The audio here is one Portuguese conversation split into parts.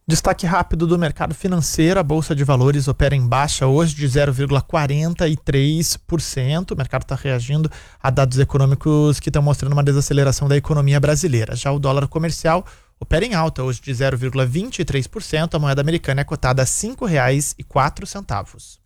Destaque rápido do mercado financeiro, a Bolsa de Valores opera em baixa hoje de 0,43%. O mercado está reagindo a dados econômicos que estão mostrando uma desaceleração da economia brasileira. Já o dólar comercial opera em alta hoje de 0,23%. A moeda americana é cotada a R$ 5,04.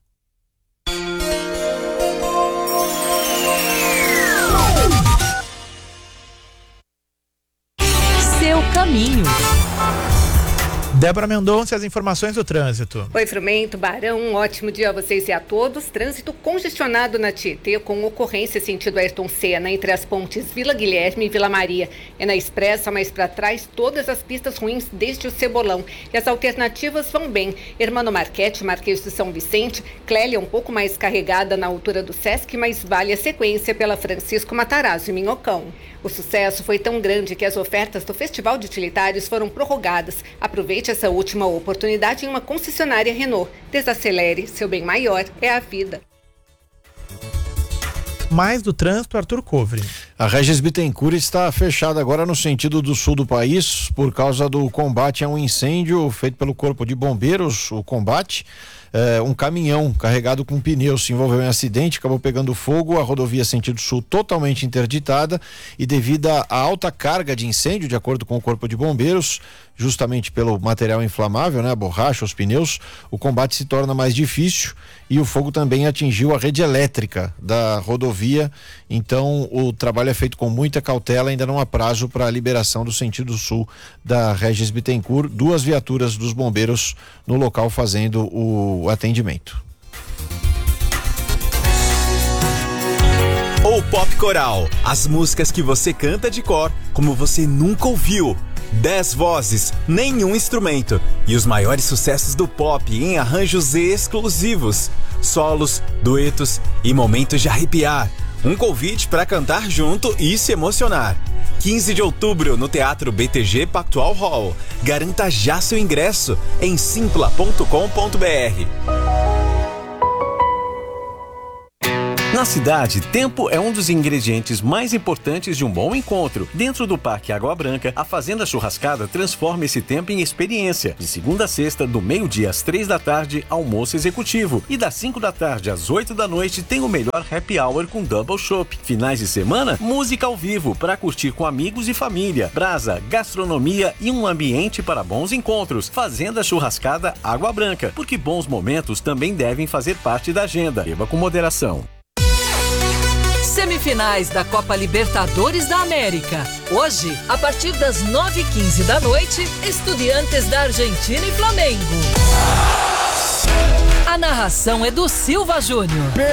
Seu caminho. Débora Mendonça, as informações do trânsito. Oi, Frumento, Barão, um ótimo dia a vocês e a todos. Trânsito congestionado na Tietê, com ocorrência sentido Ayrton Senna, entre as pontes Vila Guilherme e Vila Maria. É na Expressa, mas para trás, todas as pistas ruins desde o Cebolão. E as alternativas vão bem. Hermano Marquete, Marquês de São Vicente, Clélia um pouco mais carregada na altura do Sesc, mas vale a sequência pela Francisco Matarazzo e Minhocão. O sucesso foi tão grande que as ofertas do Festival de Utilitários foram prorrogadas. Aproveite essa última oportunidade em uma concessionária Renault. Desacelere, seu bem maior é a vida. Mais do trânsito, Arthur Covre. A Regis Bittencourt está fechada agora no sentido do sul do país por causa do combate a um incêndio feito pelo Corpo de Bombeiros. O combate, um caminhão carregado com pneus se envolveu em acidente, acabou pegando fogo, a rodovia sentido sul totalmente interditada e devido à alta carga de incêndio, de acordo com o Corpo de Bombeiros, justamente pelo material inflamável, né, a borracha, os pneus, o combate se torna mais difícil e o fogo também atingiu a rede elétrica da rodovia, então o trabalho é feito com muita cautela, ainda não há prazo para a liberação do sentido sul da Regis Bittencourt, 2 viaturas dos bombeiros no local fazendo o atendimento. O Pop Coral, as músicas que você canta de cor, como você nunca ouviu. 10 vozes, nenhum instrumento e os maiores sucessos do pop em arranjos exclusivos, solos, duetos e momentos de arrepiar. Um convite para cantar junto e se emocionar. 15 de outubro no Teatro BTG Pactual Hall. Garanta já seu ingresso em simpla.com.br. Na cidade, tempo é um dos ingredientes mais importantes de um bom encontro. Dentro do Parque Água Branca, a Fazenda Churrascada transforma esse tempo em experiência. De segunda a sexta, do meio-dia às 3 da tarde, almoço executivo. E das 5 da tarde às 8 da noite, tem o melhor happy hour com double chopp. Finais de semana, música ao vivo para curtir com amigos e família. Brasa, gastronomia e um ambiente para bons encontros. Fazenda Churrascada Água Branca, porque bons momentos também devem fazer parte da agenda. Beba com moderação. Semifinais da Copa Libertadores da América. Hoje, a partir das 9h15 da noite, Estudiantes da Argentina e Flamengo. A narração é do Silva Júnior.